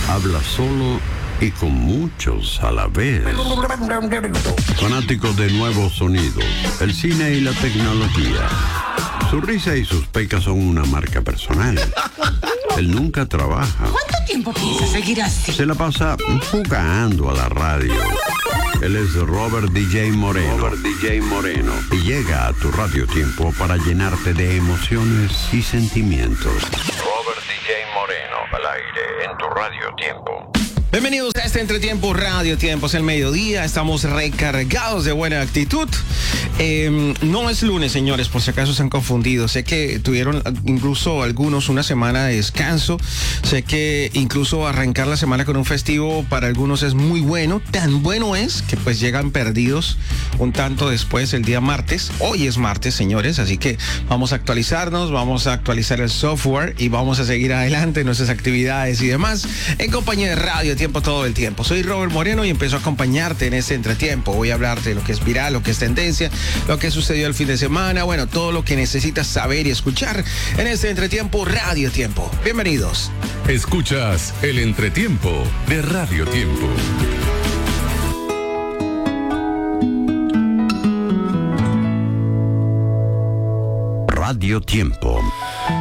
habla solo y con muchos a la vez. Fanático de nuevos sonidos, el cine y la tecnología. Su risa y sus pecas son una marca personal. Él nunca trabaja. ¿Cuánto tiempo piensa seguir así? Se la pasa jugando a la radio. Él es Robert DJ Moreno. Y llega a tu Radio Tiempo para llenarte de emociones y sentimientos. Robert DJ Moreno, al aire en tu Radio Tiempo. Bienvenidos a este Entretiempo Radio Tiempo. Es el mediodía, estamos recargados de buena actitud. No es lunes, señores, por si acaso se han confundido. Sé que tuvieron incluso algunos una semana de descanso. Sé que incluso arrancar la semana con un festivo para algunos es muy bueno. Tan bueno es que pues llegan perdidos un tanto después el día martes. Hoy es martes, señores, así que vamos a actualizarnos, vamos a actualizar el software y vamos a seguir adelante en nuestras actividades y demás en compañía de Radio Tiempo todo el tiempo. Soy Robert Moreno y empiezo a acompañarte en este entretiempo. Voy a hablarte de lo que es viral, lo que es tendencia, lo que sucedió el fin de semana, bueno, todo lo que necesitas saber y escuchar en este Entretiempo Radio Tiempo. Bienvenidos. Escuchas el Entretiempo de Radio Tiempo. Radio Tiempo.